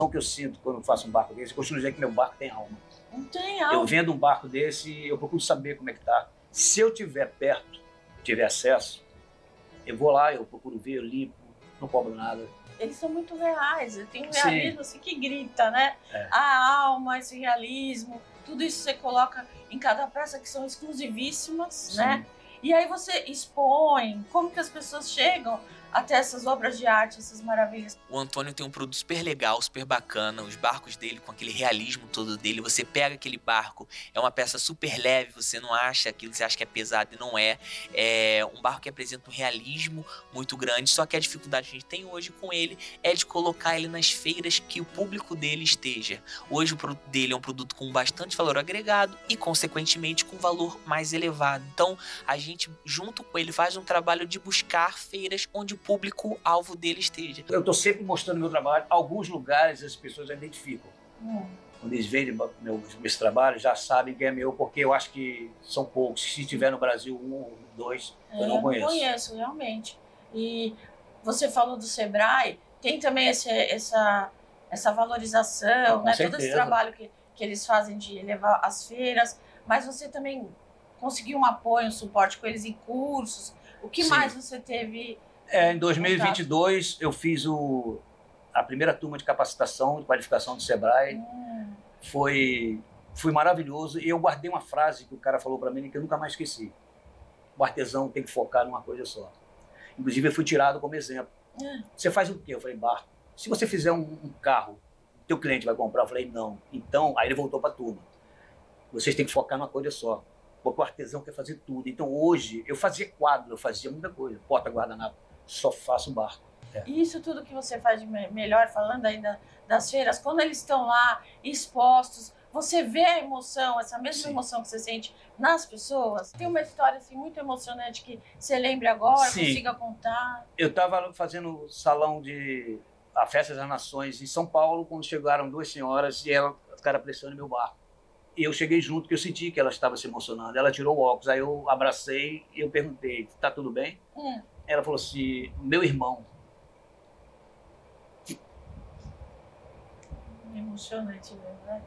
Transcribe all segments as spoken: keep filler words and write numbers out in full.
O que eu sinto quando eu faço um barco desse, eu costumo dizer que meu barco tem alma. Não tem alma. Eu vendo um barco desse, eu procuro saber como é que tá. Se eu tiver perto, tiver acesso, eu vou lá, eu procuro ver, eu limpo, não cobro nada. Eles são muito reais, tem um Sim. realismo assim que grita, né? É. A alma, esse realismo, tudo isso você coloca em cada peça que são exclusivíssimas, Sim. né? E aí você expõe, como que as pessoas chegam até essas obras de arte, essas maravilhas. O Antônio tem um produto super legal, super bacana, os barcos dele com aquele realismo todo dele, você pega aquele barco, é uma peça super leve, você não acha aquilo, você acha que é pesado e não é, é um barco que apresenta um realismo muito grande, só que a dificuldade que a gente tem hoje com ele é de colocar ele nas feiras que o público dele esteja. Hoje o produto dele é um produto com bastante valor agregado e consequentemente com valor mais elevado, então a gente junto com ele faz um trabalho de buscar feiras onde o público-alvo dele esteja. Eu estou sempre mostrando meu trabalho. Alguns lugares as pessoas já identificam. Hum. Quando eles veem meus, meus trabalhos, já sabem que é meu, porque eu acho que são poucos. Se tiver no Brasil um ou dois, É, eu não conheço. Eu não conheço, realmente. E você falou do Sebrae, tem também esse, essa, essa valorização, Com né? certeza. Todo esse trabalho que, que eles fazem de levar as feiras, mas você também conseguiu um apoio, um suporte com eles em cursos. O que Sim. mais você teve? É, em dois mil e vinte e dois, eu fiz o, a primeira turma de capacitação, de qualificação do Sebrae. Hum. Foi, foi maravilhoso. E eu guardei uma frase que o cara falou para mim que eu nunca mais esqueci. O artesão tem que focar numa coisa só. Inclusive, eu fui tirado como exemplo. Hum. Você faz o quê? Eu falei, barco. Se você fizer um, um carro, teu cliente vai comprar? Eu falei, não. Então, aí ele voltou para a turma. Vocês têm que focar numa coisa só. Porque o artesão quer fazer tudo. Então, hoje, eu fazia quadro, eu fazia muita coisa. Porta, guardanapo. Só faço barco. É. E isso tudo que você faz de melhor, falando ainda das feiras, quando eles estão lá expostos, você vê a emoção, essa mesma Sim. emoção que você sente nas pessoas? Tem uma história assim, muito emocionante que você lembre agora, Sim. consiga contar? Eu estava fazendo salão de a Festa das Nações em São Paulo, quando chegaram duas senhoras e ela ficaram apreciando meu barco. E eu cheguei junto, porque eu senti que ela estava se emocionando. Ela tirou o óculos, aí eu abracei e eu perguntei, tá tudo bem? Hum. Ela falou assim, meu irmão. Emocionante mesmo, né?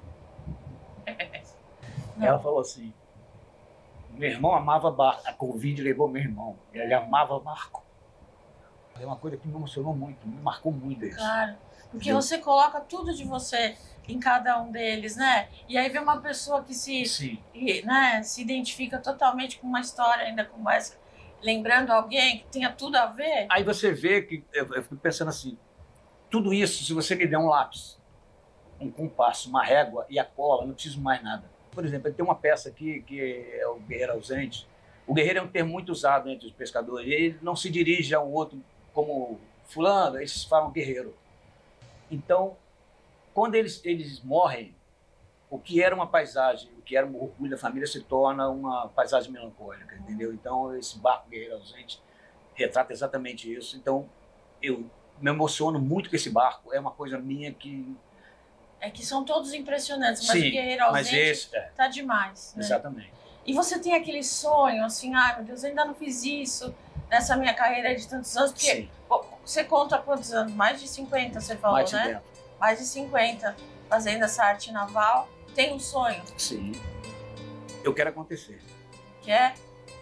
Ela falou assim, meu irmão amava barco. A Covid levou meu irmão. Ele amava barco. É uma coisa que me emocionou muito, me marcou muito isso. Claro, porque Entendeu? você coloca tudo de você em cada um deles, né? E aí vem uma pessoa que se, Sim. né, se identifica totalmente com uma história ainda como essa, lembrando alguém que tenha tudo a ver. Aí você vê que, eu, eu fico pensando assim, tudo isso, se você me der um lápis, um compasso, uma régua e a cola, não preciso mais nada. Por exemplo, tem uma peça aqui que é o guerreiro ausente. O guerreiro é um termo muito usado entre os pescadores. Ele não se dirige a um outro como fulano, eles falam guerreiro. Então, quando eles, eles morrem, o que era uma paisagem, o que era um orgulho da família se torna uma paisagem melancólica, entendeu? Então, esse barco guerreiro ausente retrata exatamente isso. Então, eu me emociono muito com esse barco. É uma coisa minha que... É que são todos impressionantes, mas Sim, o guerreiro ausente mas esse, é, tá demais, né? exatamente. E você tem aquele sonho, assim, ai meu Deus, eu ainda não fiz isso nessa minha carreira de tantos anos, porque Sim, pô, você conta quantos anos? Mais de cinquenta, você falou, mais de né? tempo. Mais de cinquenta, fazendo essa arte naval. Tem um sonho, Sim. Eu quero acontecer. que é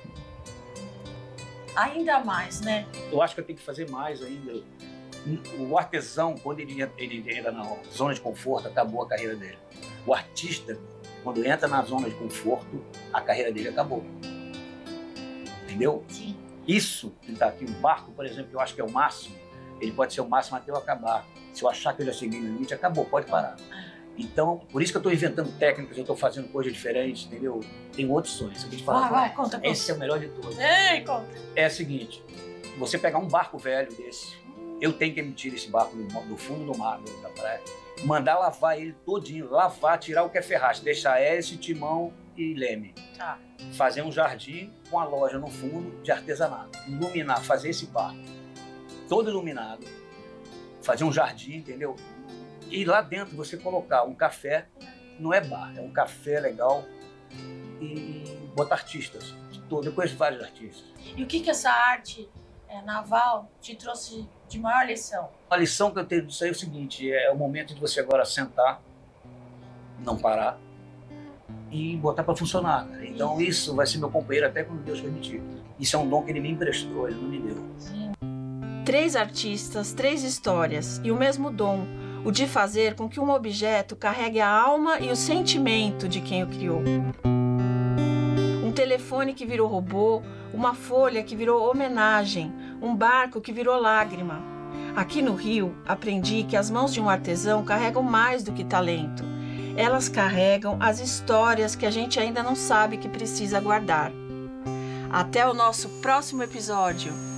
ainda mais, né? Eu acho que eu tenho que fazer mais ainda. O artesão, quando ele, ele entra na zona de conforto, acabou a carreira dele. O artista, quando entra na zona de conforto, a carreira dele acabou. Entendeu? Sim. Isso, que está aqui, o barco, por exemplo, que eu acho que é o máximo, ele pode ser o máximo até eu acabar. Se eu achar que eu já cheguei no limite, acabou, pode parar. Então, por isso que eu estou inventando técnicas, eu estou fazendo coisas diferentes, entendeu? Tem outros sonhos. Eu vou te falar, Vai, vai, conta, conta. esse é o melhor de todos. Ei, conta. É o seguinte, você pegar um barco velho desse, eu tenho que emitir esse barco do, do fundo do mar, da praia, mandar lavar ele todinho, lavar, tirar o que é ferragem, deixar hélice, timão e leme. Tá. Fazer um jardim com a loja no fundo de artesanato, iluminar, fazer esse barco todo iluminado, fazer um jardim, entendeu? E lá dentro você colocar um café, não é bar, é um café legal, e botar artistas. Eu conheço vários artistas. E o que que essa arte é, naval te trouxe de maior lição? A lição que eu tenho disso aí é o seguinte, é o momento de você agora sentar, não parar e botar para funcionar. Né? Então isso. isso vai ser meu companheiro até quando Deus permitir. Isso é um dom que ele me emprestou, ele não me deu. Sim. Três artistas, três histórias e o mesmo dom, o de fazer com que um objeto carregue a alma e o sentimento de quem o criou. Um telefone que virou robô, uma folha que virou homenagem, um barco que virou lágrima. Aqui no Rio, aprendi que as mãos de um artesão carregam mais do que talento. Elas carregam as histórias que a gente ainda não sabe que precisa guardar. Até o nosso próximo episódio!